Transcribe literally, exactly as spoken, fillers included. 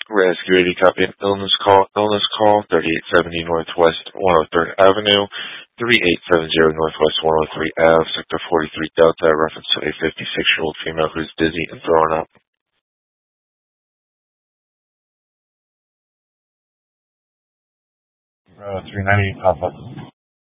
Rescue eighty, copy an illness call. Illness call, thirty-eight seventy Northwest one oh third Avenue, thirty-eight seventy Northwest one oh three Ave, Sector forty-three Delta, reference to a fifty-six-year-old female who's dizzy and throwing up. Uh, three ninety, pop up.